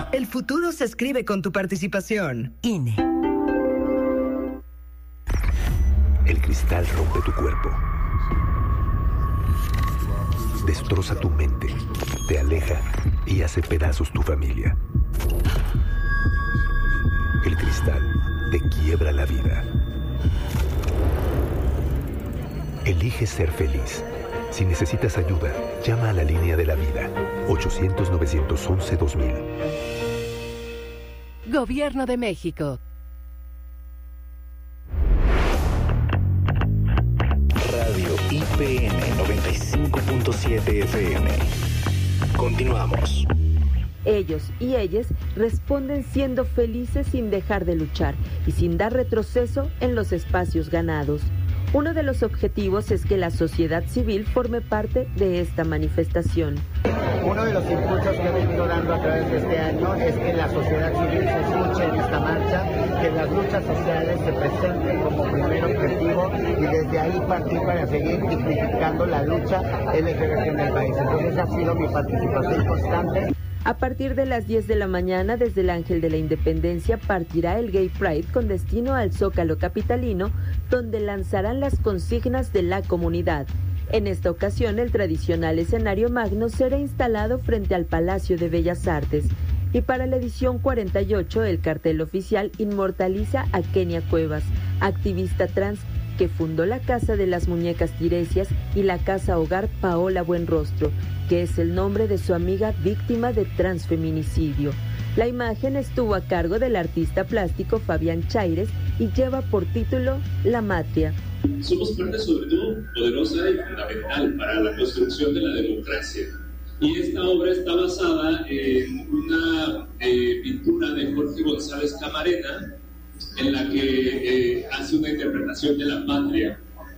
El futuro se escribe con tu participación. INE. El cristal rompe tu cuerpo. Destroza tu mente, te aleja y hace pedazos tu familia. El cristal te quiebra la vida. Elige ser feliz. Si necesitas ayuda, llama a la línea de la vida, 800-911-2000. Gobierno de México. Radio IPN 95.7 FM. Continuamos. Ellos y ellas responden siendo felices sin dejar de luchar y sin dar retroceso en los espacios ganados. Uno de los objetivos es que la sociedad civil forme parte de esta manifestación. Uno de los impulsos que he venido dando a través de este año es que la sociedad civil se escuche en esta marcha, que las luchas sociales se presenten como primer objetivo y desde ahí partir para seguir dignificando la lucha LGBT en el país. Entonces ha sido mi participación constante. A partir de las 10 de la mañana, desde el Ángel de la Independencia, partirá el Gay Pride con destino al Zócalo capitalino, donde lanzarán las consignas de la comunidad. En esta ocasión, el tradicional escenario magno será instalado frente al Palacio de Bellas Artes. Y para la edición 48, el cartel oficial inmortaliza a Kenia Cuevas, activista trans que fundó la Casa de las Muñecas Tiresias y la Casa Hogar Paola Buenrostro, que es el nombre de su amiga víctima de transfeminicidio. La imagen estuvo a cargo del artista plástico Fabián Chaires y lleva por título La Matria. Somos parte sobre todo poderosa y fundamental para la construcción de la democracia. Y esta obra está basada en una pintura de Jorge González Camarena, en la que hace una interpretación de la patria.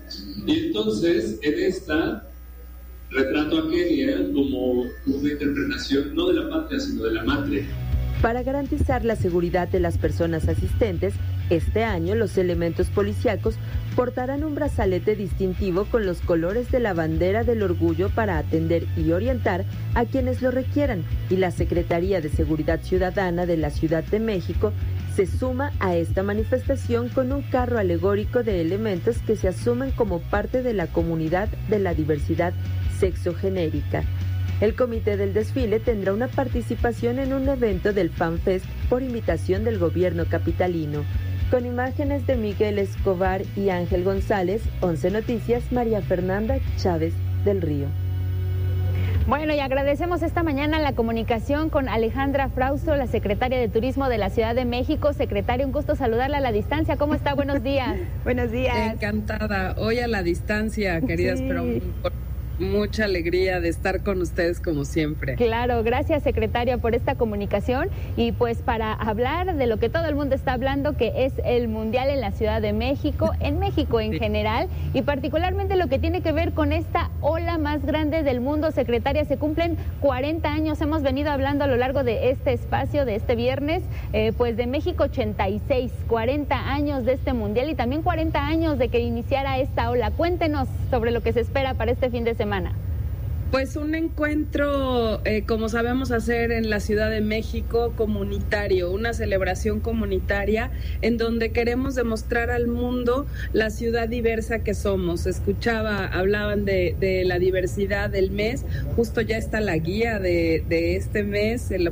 Y entonces, en esta, retrato a Kenia como una interpretación no de la patria, sino de la matria. Para garantizar la seguridad de las personas asistentes, este año los elementos policíacos portarán un brazalete distintivo con los colores de la bandera del orgullo para atender y orientar a quienes lo requieran, y la Secretaría de Seguridad Ciudadana de la Ciudad de México se suma a esta manifestación con un carro alegórico de elementos que se asumen como parte de la comunidad de la diversidad sexogenérica. El comité del desfile tendrá una participación en un evento del FanFest por invitación del gobierno capitalino. Con imágenes de Miguel Escobar y Ángel González, 11 Noticias, María Fernanda Chávez del Río. Bueno, y agradecemos esta mañana la comunicación con Alejandra Frausto, la secretaria de Turismo de la Ciudad de México. Secretaria, un gusto saludarla a la distancia. ¿Cómo está? Buenos días. Buenos días. Encantada. Hoy a la distancia, queridas, sí. Pero mucha alegría de estar con ustedes como siempre. Claro, gracias secretaria por esta comunicación y pues para hablar de lo que todo el mundo está hablando, que es el Mundial en la Ciudad de México, en México en general y particularmente lo que tiene que ver con esta ola más grande del mundo. Secretaria, se cumplen 40 años, hemos venido hablando a lo largo de este espacio, de este viernes, pues de México 86, 40 años de este Mundial y también 40 años de que iniciara esta ola. Cuéntenos sobre lo que se espera para este fin de semana. Pues un encuentro, como sabemos hacer en la Ciudad de México, comunitario, una celebración comunitaria en donde queremos demostrar al mundo la ciudad diversa que somos. Hablaban de la diversidad del mes, justo ya está la guía de este mes,